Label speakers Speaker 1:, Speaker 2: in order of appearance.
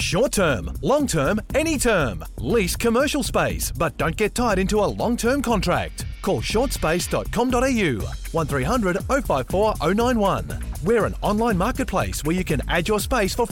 Speaker 1: Short term, long term, any term. Lease commercial space, but don't get tied into a long-term contract. Call shortspace.com.au 1300 054 091. We're an online marketplace where you can add your space for